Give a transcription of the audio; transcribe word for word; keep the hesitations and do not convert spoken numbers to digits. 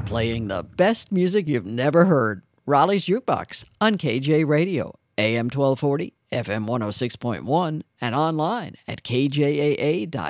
playing the best music you've never heard. Raleigh's Jukebox on K J Radio, A M twelve forty, F M one oh six point one, and online at K J A A dot